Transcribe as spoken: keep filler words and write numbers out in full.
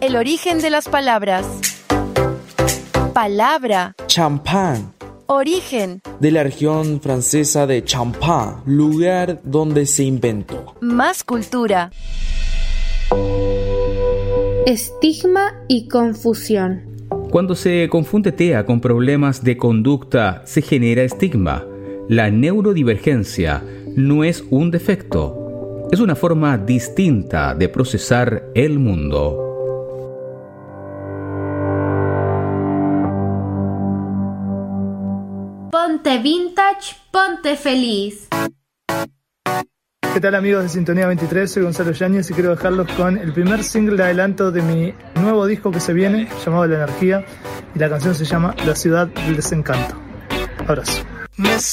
El origen de las palabras. Palabra. Champán. Origen. De la región francesa de Champagne, lugar donde se inventó. Más cultura. Estigma y confusión. Cuando se confunde T E A con problemas de conducta, se genera estigma. La neurodivergencia no es un defecto, es una forma distinta de procesar el mundo. Ponte vintage, ponte feliz. ¿Qué tal, amigos de Sintonía veintitrés? Soy Gonzalo Yáñez y quiero dejarlos con el primer single de adelanto de mi nuevo disco que se viene, llamado La Energía, y la canción se llama La Ciudad del Desencanto. Abrazo.